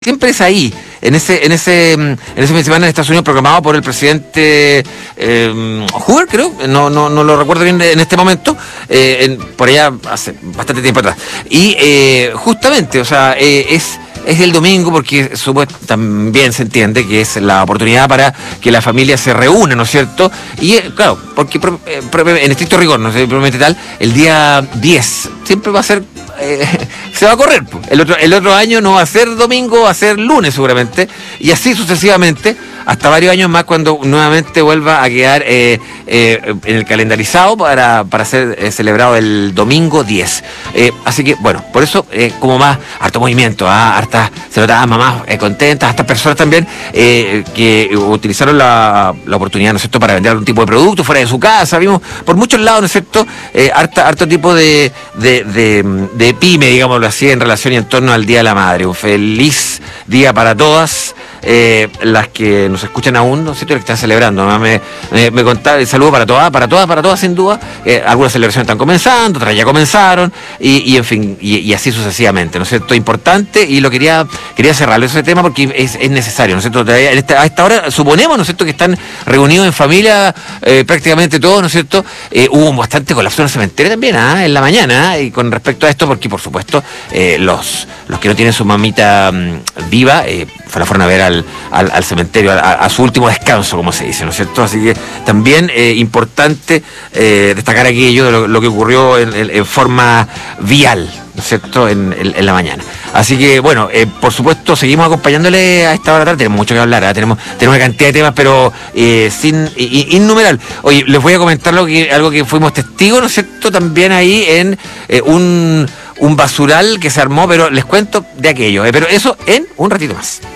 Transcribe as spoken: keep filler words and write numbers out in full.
siempre es ahí, en ese, en ese, en ese fin de semana en Estados Unidos programado por el presidente eh, Hoover, creo, no, no, no lo recuerdo bien en este momento, eh, en, por allá hace bastante tiempo atrás. Y eh, justamente, o sea, eh, es es el domingo porque supuesto, también se entiende que es la oportunidad para que la familia se reúna, ¿no es cierto? Y eh, claro, porque eh, en estricto rigor, no sé, promete tal, el día diez siempre va a ser, eh, se va a correr. El otro, el otro año no va a ser domingo, va a ser lunes seguramente, y así sucesivamente, hasta varios años más cuando nuevamente vuelva a quedar eh, eh, en el calendarizado para, para ser eh, celebrado el domingo diez. Eh, así que, bueno, por eso, eh, como más, harto movimiento, ¿ah? hartas, se notaban mamás eh, contentas, hartas personas también eh, que utilizaron la, la oportunidad, ¿no es cierto?, para vender algún tipo de producto fuera de su casa. Vimos por muchos lados, ¿no es cierto?, eh, harta, harto tipo de, de, de, de pyme, digámoslo así, en relación y en torno al Día de la Madre. Un feliz día para todas. Eh, las que nos escuchan aún, ¿no es cierto?, que están celebrando. ¿no? Me, me, me contaba el saludo para todas, para todas, para todas, sin duda. Eh, algunas celebraciones están comenzando, otras ya comenzaron, y, y en fin, y, y así sucesivamente, ¿no es cierto? Importante, y lo quería quería cerrar ese tema porque es, es necesario, ¿no es cierto? En esta, a esta hora suponemos, ¿no es cierto?, que están reunidos en familia eh, prácticamente todos, ¿no es cierto? Eh, hubo bastante colapso en el cementerio también, ¿ah? En la mañana, ¿eh? Y con respecto a esto, porque por supuesto, eh, los, los que no tienen su mamita mmm, viva, eh, la fueron a ver al, al, al cementerio, a, a su último descanso, como se dice, ¿no es cierto? Así que también eh, importante eh, destacar aquello de lo, lo que ocurrió en, en, en forma vial, ¿no es cierto?, en, en, en la mañana. Así que, bueno, eh, por supuesto, seguimos acompañándole a esta hora de tarde. Tenemos mucho que hablar, ¿eh? tenemos, tenemos una cantidad de temas, pero eh, sin i, innumerable. Oye, les voy a comentar lo que, algo que fuimos testigos, ¿no es cierto?, también ahí en eh, un, un basural que se armó, pero les cuento de aquello, eh, pero eso en un ratito más.